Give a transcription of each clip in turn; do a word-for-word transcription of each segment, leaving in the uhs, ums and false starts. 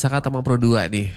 Misalkan teman Pro dua nih,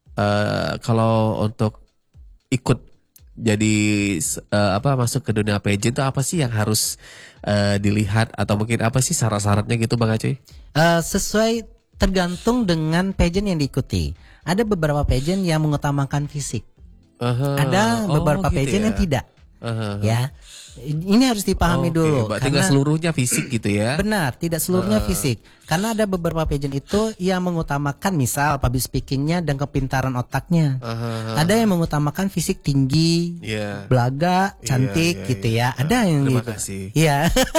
uh, kalau untuk ikut jadi uh, apa masuk ke dunia pageant itu apa sih yang harus uh, dilihat atau mungkin apa sih syarat-syaratnya gitu Bang Acoy? Uh, sesuai tergantung dengan pageant yang diikuti. Ada beberapa pageant yang mengutamakan fisik. Uh-huh. Ada beberapa oh, gitu pageant ya? Yang tidak. Uh-huh. Ya. Ini harus dipahami oh, dulu. Berarti nggak seluruhnya fisik gitu ya? Benar, tidak seluruhnya uh. fisik. Karena ada beberapa pageant itu yang mengutamakan misal public speakingnya dan kepintaran otaknya. Uh-huh. Ada yang mengutamakan fisik tinggi, yeah. belaga, cantik yeah, yeah, gitu yeah. ya. Ada uh, yang terima gitu. kasih. Iya.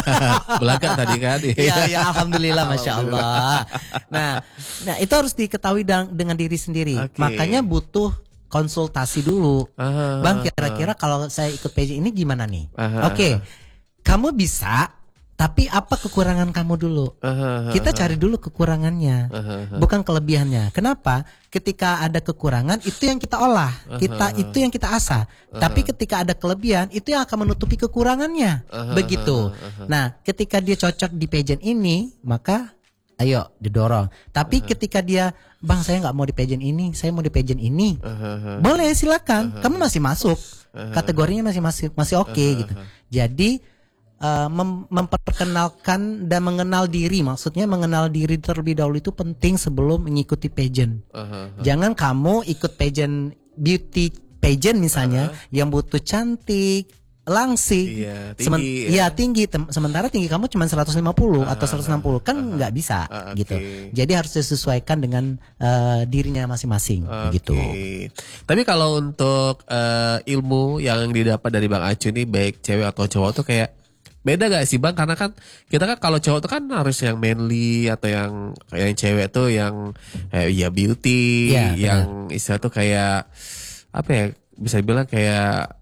Belaga tadi kan? Iya, ya, alhamdulillah, masya Allah. Nah, nah itu harus diketahui dengan diri sendiri. Okay. Makanya butuh konsultasi dulu, aha, Bang. Kira-kira kalau saya ikut pageant ini gimana nih? Oke, okay. Kamu bisa, tapi apa kekurangan kamu dulu? Aha, Kita cari dulu kekurangannya, aha, bukan kelebihannya. Kenapa? Ketika ada kekurangan itu yang kita olah, kita aha, itu yang kita asah. Aha. Tapi ketika ada kelebihan itu yang akan menutupi kekurangannya, aha, begitu. Aha. Nah, ketika dia cocok di pageant ini, maka ayo didorong. Tapi uh-huh. ketika dia, Bang saya nggak mau di pageant ini, saya mau di pageant ini, uh-huh. boleh silakan. Uh-huh. Kamu masih masuk, uh-huh. kategorinya masih masih masih oke okay, uh-huh. gitu. Jadi uh, mem- memperkenalkan dan mengenal diri, maksudnya mengenal diri terlebih dahulu itu penting sebelum mengikuti pageant. Uh-huh. Jangan kamu ikut pageant beauty pageant misalnya uh-huh. yang butuh cantik, langsing, iya, tinggi, Semen- ya. ya tinggi, tem- sementara tinggi kamu cuma seratus lima puluh uh, atau seratus enam puluh kan nggak uh, bisa uh, okay. gitu. Jadi harus disesuaikan dengan uh, dirinya masing-masing, okay. gitu. Tapi kalau untuk uh, ilmu yang didapat dari Bang Acu ini baik cewek atau cowok tuh kayak beda gak sih Bang? Karena kan kita kan kalau cowok tuh kan harus yang manly atau yang yang cewek tuh yang eh, ya beauty, ya, yang istilah tuh kayak apa ya? Bisa bilang kayak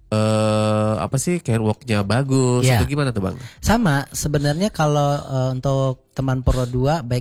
Uh, apa sih catwalknya bagus, yeah. Itu gimana tuh Bang? Sama sebenarnya kalau uh, untuk teman Pro dua baik